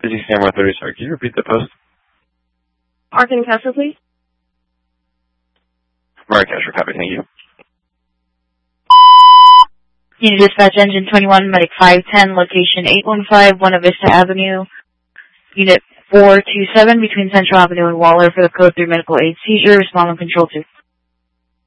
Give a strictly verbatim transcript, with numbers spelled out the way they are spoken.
City Sam one thirty, sorry, can you repeat the post? Arkin Castro, please. Mark Castro, copy, thank you. Unit Dispatch Engine twenty-one, Medic five ten, location eight one five, Buena Vista Avenue. Unit four two seven between Central Avenue and Waller for the Code three Medical Aid Seizure. Respond on Control two.